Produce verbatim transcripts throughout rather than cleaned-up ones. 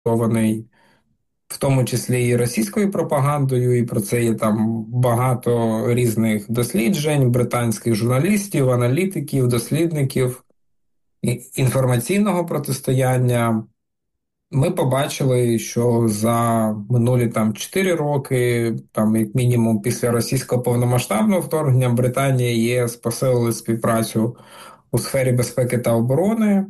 в тому числі і російською пропагандою, і про це є там багато різних досліджень британських журналістів, аналітиків, дослідників інформаційного протистояння. Ми побачили, що за минулі там чотири роки, там як мінімум після російського повномасштабного вторгнення, Британія і ЄС посилили співпрацю у сфері безпеки та оборони.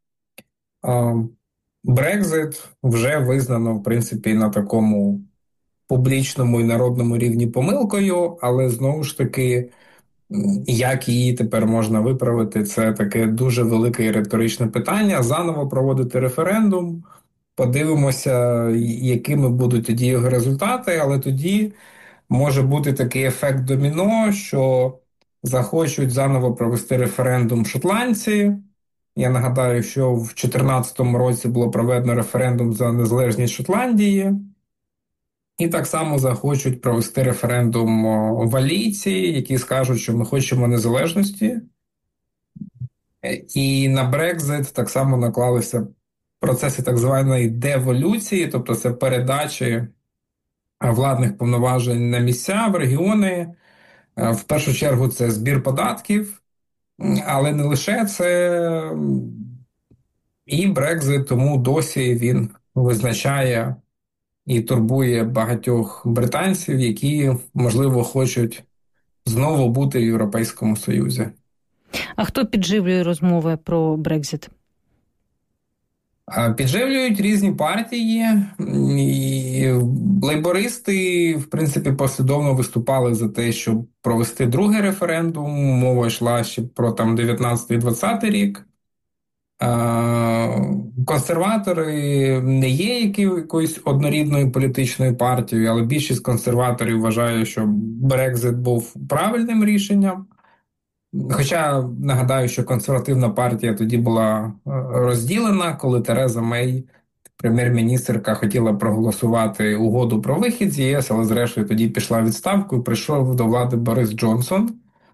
Брекзит вже визнано, в принципі, на такому публічному і народному рівні помилкою, але знову ж таки, як її тепер можна виправити, це таке дуже велике і риторичне питання. Заново проводити референдум, подивимося, якими будуть тоді його результати, але тоді може бути такий ефект доміно, що захочуть заново провести референдум шотландці. Я нагадаю, що в дві тисячі чотирнадцятому році було проведено референдум за незалежність Шотландії. І так само захочуть провести референдум валійці, які скажуть, що ми хочемо незалежності. І на Брекзит так само наклалися процеси так званої деволюції, тобто це передачі владних повноважень на місця, в регіони. В першу чергу це збір податків, але не лише це. І Брекзит тому досі він визначає і турбує багатьох британців, які, можливо, хочуть знову бути в Європейському Союзі. А хто підживлює розмови про Брекзит? Підживлюють різні партії. І лейбористи, в принципі, послідовно виступали за те, щоб провести другий референдум. Мова йшла ще про там дев'ятнадцятий-двадцятий рік. Консерватори не є якоюсь однорідною політичною партією, але більшість консерваторів вважає, що Брекзит був правильним рішенням. Хоча, нагадаю, що консервативна партія тоді була розділена, коли Тереза Мей, прем'єр-міністерка, хотіла проголосувати угоду про вихід з ЄС, але зрештою тоді пішла в відставку і прийшов до влади Борис Джонсон.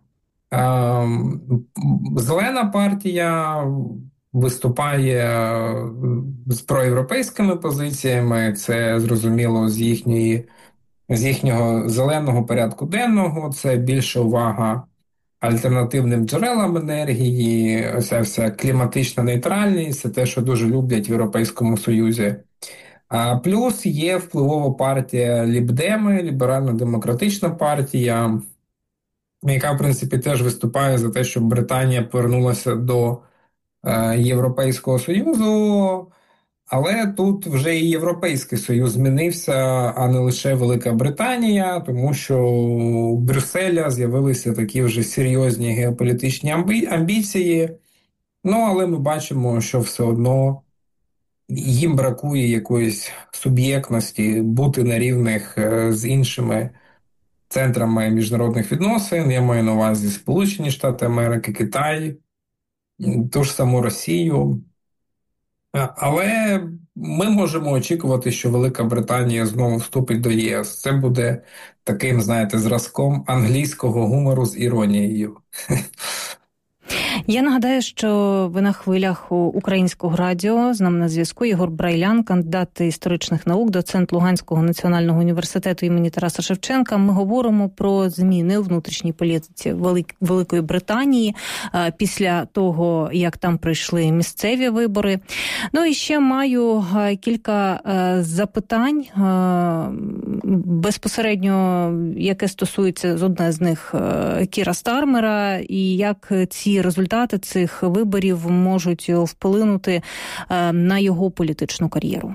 Зелена партія виступає з проєвропейськими позиціями, це зрозуміло з їхньої, з їхнього зеленого порядку денного, це більша увага альтернативним джерелам енергії, оця вся кліматична нейтральність, це те, що дуже люблять в Європейському Союзі. А плюс є впливова партія Лібдеми, ліберально-демократична партія, яка, в принципі, теж виступає за те, щоб Британія повернулася до Європейського Союзу, але тут вже і Європейський Союз змінився, а не лише Велика Британія, тому що у Брюсселя з'явилися такі вже серйозні геополітичні амбі... амбіції. Ну, але ми бачимо, що все одно їм бракує якоїсь суб'єктності бути на рівних з іншими центрами міжнародних відносин. Я маю на увазі Сполучені Штати Америки, Китай, ту ж саму Росію. Але ми можемо очікувати, що Велика Британія знову вступить до ЄС. Це буде таким, знаєте, зразком англійського гумору з іронією. Я нагадаю, що ви на хвилях Українського радіо. З нами на зв'язку Єгор Брайлян, кандидат історичних наук, доцент Луганського національного університету імені Тараса Шевченка. Ми говоримо про зміни у внутрішній політиці Великої Британії після того, як там пройшли місцеві вибори. Ну і ще маю кілька запитань, безпосередньо, яке стосується, з одне з них, Кіра Стармера, і як ці результати цих виборів можуть вплинути на його політичну кар'єру?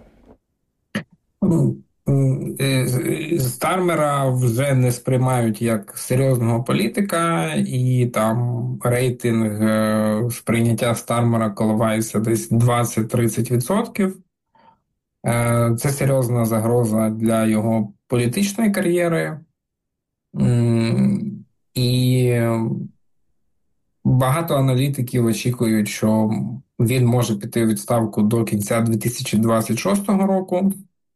Стармера вже не сприймають як серйозного політика, і там рейтинг сприйняття Стармера коливається десь двадцять-тридцять відсотків. Це серйозна загроза для його політичної кар'єри. І багато аналітиків очікують, що він може піти у відставку до кінця дві тисячі двадцять шостого року,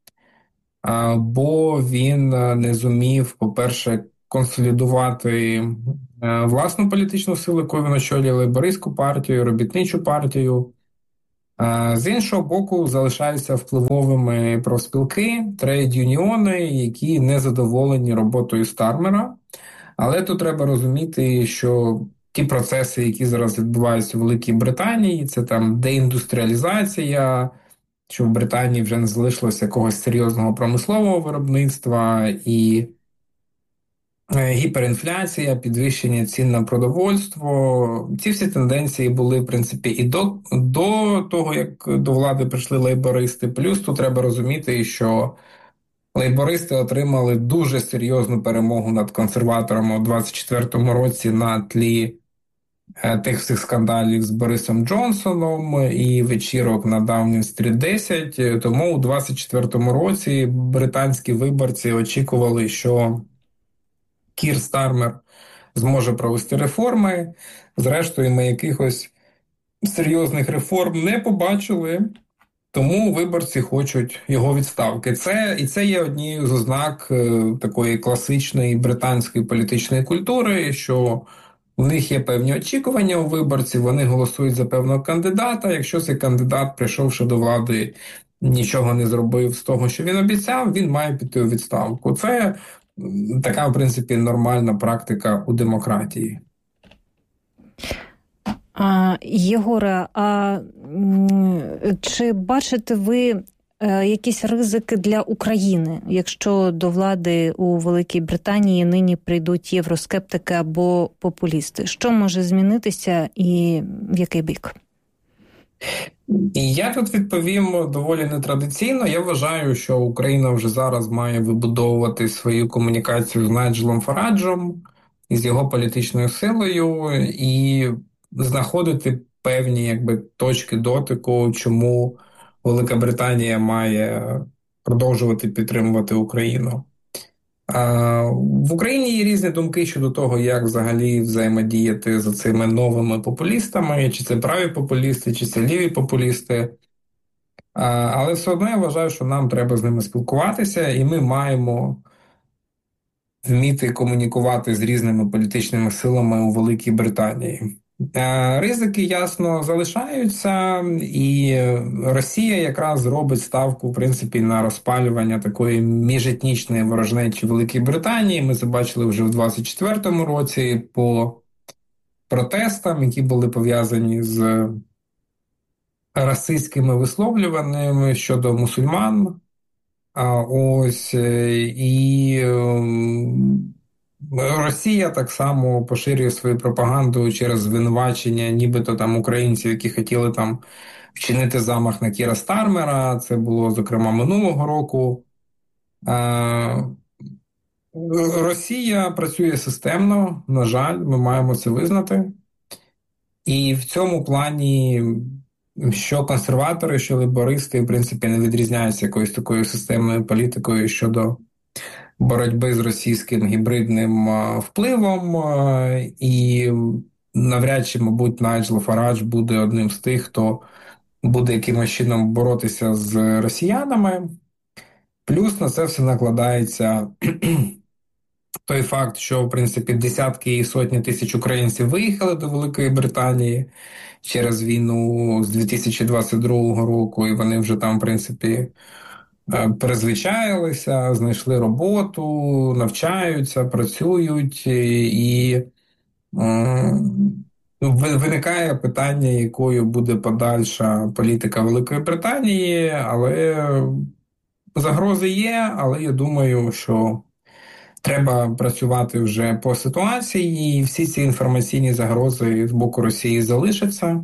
бо він не зумів, по-перше, консолідувати власну політичну силу, яку він очолює, лейбористську партію, робітничу партію. З іншого боку, залишаються впливовими профспілки, трейд-юніони, які не задоволені роботою Стармера. Але тут треба розуміти, що ті процеси, які зараз відбуваються у Великій Британії, це там деіндустріалізація, що в Британії вже не залишилося якогось серйозного промислового виробництва, і гіперінфляція, підвищення цін на продовольство. Ці всі тенденції були, в принципі, і до, до того, як до влади прийшли лейбористи. Плюс тут треба розуміти, що лейбористи отримали дуже серйозну перемогу над консерваторами у двадцять четвертому році на тлі тих всіх скандалів з Борисом Джонсоном і вечірок на Даунінг-стріт десять. Тому у двадцять четвертому році британські виборці очікували, що Кір Стармер зможе провести реформи. Зрештою, ми якихось серйозних реформ не побачили, тому виборці хочуть його відставки. Це, і це є однією з ознак е, такої класичної британської політичної культури, що у них є певні очікування у виборців, вони голосують за певного кандидата. Якщо цей кандидат, прийшовши до влади, нічого не зробив з того, що він обіцяв, він має піти у відставку. Це така, в принципі, нормальна практика у демократії. А, Єгоре, а чи бачите ви якісь ризики для України, якщо до влади у Великій Британії нині прийдуть євроскептики або популісти? Що може змінитися і в який бік? І я тут відповім доволі нетрадиційно. Я вважаю, що Україна вже зараз має вибудовувати свою комунікацію з Найджелом Фараджем і з його політичною силою і знаходити певні якби точки дотику, чому Велика Британія має продовжувати підтримувати Україну. В Україні є різні думки щодо того, як взагалі взаємодіяти з цими новими популістами, чи це праві популісти, чи це ліві популісти. Але все одно я вважаю, що нам треба з ними спілкуватися, і ми маємо вміти комунікувати з різними політичними силами у Великій Британії. Ризики, ясно, залишаються, і Росія якраз робить ставку, в принципі, на розпалювання такої міжетнічної ворожнечі в Великій Британії. Ми це бачили вже в двадцять четвертому році по протестам, які були пов'язані з расистськими висловлюваннями щодо мусульман. А ось і Росія так само поширює свою пропаганду через звинувачення нібито там українців, які хотіли там вчинити замах на Кіра Стармера. Це було, зокрема, минулого року. А, Росія працює системно, на жаль, ми маємо це визнати. І в цьому плані що консерватори, що лейбористи, в принципі, не відрізняються якоюсь такою системною політикою щодо боротьби з російським гібридним впливом, і навряд чи, мабуть, Найджел Фарадж буде одним з тих, хто буде якимось чином боротися з росіянами. Плюс на це все накладається той факт, що, в принципі, десятки і сотні тисяч українців виїхали до Великої Британії через війну з дві тисячі двадцять другого року, і вони вже там, в принципі, перезвичаїлися, знайшли роботу, навчаються, працюють, і е, виникає питання, якою буде подальша політика Великої Британії, але загрози є, але я думаю, що треба працювати вже по ситуації, і всі ці інформаційні загрози з боку Росії залишаться.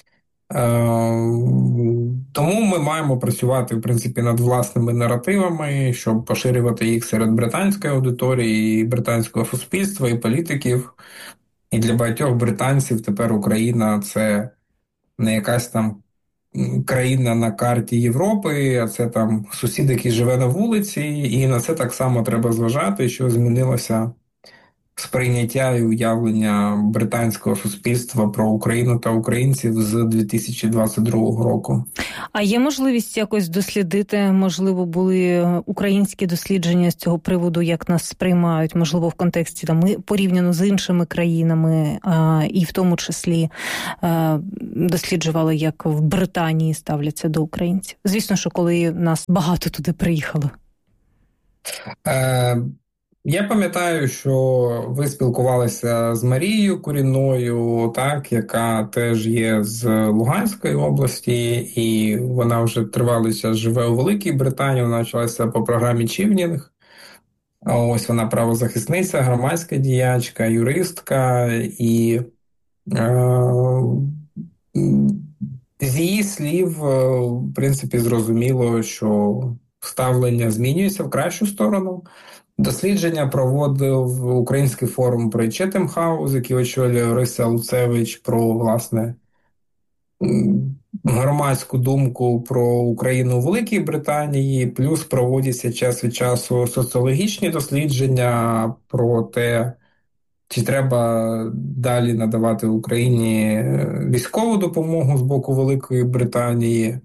Тому ми маємо працювати, в принципі, над власними наративами, щоб поширювати їх серед британської аудиторії, і британського суспільства, і політиків. І для багатьох британців тепер Україна – це не якась там країна на карті Європи, а це там сусід, який живе на вулиці, і на це так само треба зважати, що змінилося сприйняття і уявлення британського суспільства про Україну та українців з дві тисячі двадцять другого року. А є можливість якось дослідити, можливо, були українські дослідження з цього приводу, як нас сприймають, можливо, в контексті там порівняно з іншими країнами, а, і в тому числі а, досліджували, як в Британії ставляться до українців. Звісно, що коли нас багато туди приїхало. Е, я пам'ятаю, що ви спілкувалися з Марією Курінною, так, яка теж є з Луганської області, і вона вже тривалий час живе у Великій Британії, вона навчалася по програмі Чівнінг. Ось вона правозахисниця, громадська діячка, юристка, і е, з її слів, в принципі, зрозуміло, що ставлення змінюється в кращу сторону. Дослідження проводив Український форум при Четем Хаус, який очолює Орися Луцевич, про, власне, громадську думку про Україну у Великій Британії, плюс проводяться час від часу соціологічні дослідження про те, чи треба далі надавати Україні військову допомогу з боку Великої Британії.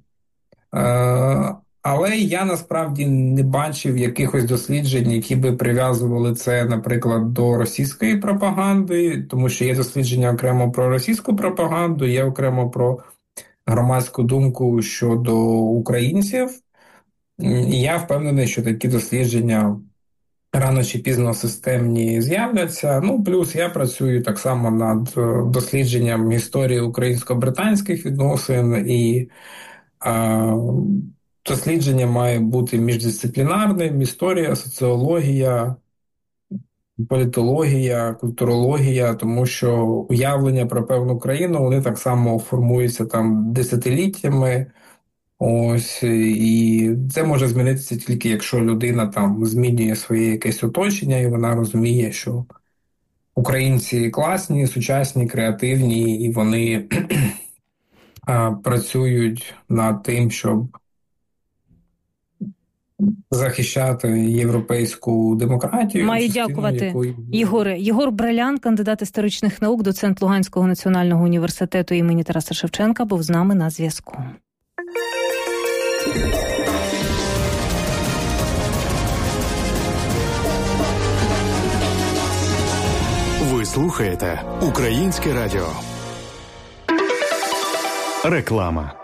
Але я насправді не бачив якихось досліджень, які би прив'язували це, наприклад, до російської пропаганди, тому що є дослідження окремо про російську пропаганду, є окремо про громадську думку щодо українців. І я впевнений, що такі дослідження рано чи пізно системні з'являться. Ну, плюс я працюю так само над дослідженням історії українсько-британських відносин, і а, дослідження має бути міждисциплінарним: історія, соціологія, політологія, культурологія, тому що уявлення про певну країну, вони так само формуються там десятиліттями. Ось, і це може змінитися тільки якщо людина там змінює своє якесь оточення, і вона розуміє, що українці класні, сучасні, креативні, і вони працюють над тим, щоб захищати європейську демократію. Маю дякувати, якої... Єгоре. Єгор Брайлян, кандидат історичних наук, доцент Луганського національного університету імені Тараса Шевченка, був з нами на зв'язку. Ви слухаєте Українське радіо. Реклама.